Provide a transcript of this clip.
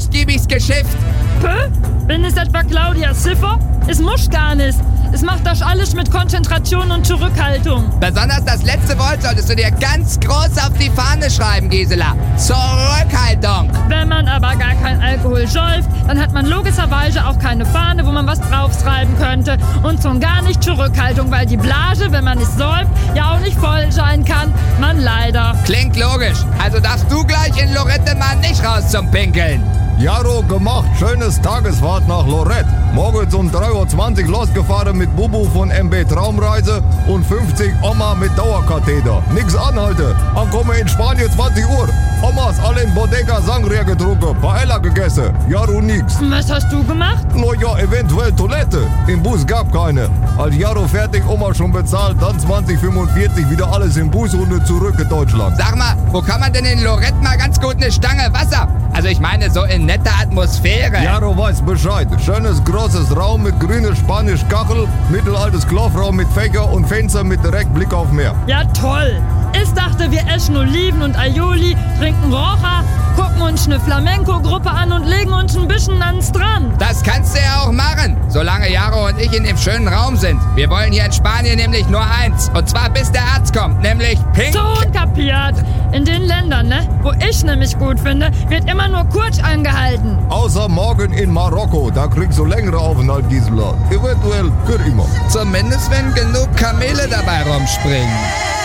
ausgiebigst geschifft. Pö? Bin es etwa Claudia Schiffer? Es muss gar nicht. Es macht das alles mit Konzentration und Zurückhaltung. Besonders das letzte Wort solltest du dir ganz groß auf die Fahne schreiben, Gisela. Zurückhaltung. Wenn man aber gar kein Alkohol säuft, dann hat man logischerweise auch keine Fahne, wo man was draufschreiben könnte. Und schon gar nicht Zurückhaltung, weil die Blase, wenn man nicht säuft, ja auch nicht voll sein kann. Man leider. Klingt logisch. Also darfst du gleich in Lorette mal nicht raus zum Pinkeln. Jaro gemacht, schönes Tagesfahrt nach Lorette. Morgens um 3.20 Uhr losgefahren mit Bubu von MB Traumreise und 50 Oma mit Dauerkatheter. Nix anhalte, ankomme in Spanien 20 Uhr. Omas alle in Bodega Sangria getrunken, Paella gegessen. Jaro nix. Was hast du gemacht? No ja, eventuell Toilette. Im Bus gab keine. Als Jaro fertig, Oma schon bezahlt, dann 20:45 wieder alles im Bus und zurück in Deutschland. Sag mal, wo kann man denn in Lorette mal ganz gut eine Stange Wasser? Also ich meine so in netter Atmosphäre. Jaro weiß Bescheid. Schönes großes Raum mit grüner Spanisch Kachel, mittelaltes Klofraum mit Fächer und Fenster mit Direktblick auf Meer. Ja, toll. Ich dachte, wir essen Oliven und Aioli, trinken Rocha, gucken uns eine Flamenco-Gruppe an und legen uns ein bisschen ans Strand. Das kannst du ja auch machen, solange Jaro und ich in dem schönen Raum sind. Wir wollen hier in Spanien nämlich nur eins. Und zwar bis der Arzt kommt, nämlich pink. Schon kapiert. In den Ländern, ne, wo ich nämlich gut finde, wird immer nur kurz angehalten. Außer morgen in Marokko, da kriegst du längere Aufenthalt, Gisela. Eventuell für immer. Zumindest wenn genug Kamele dabei rumspringen.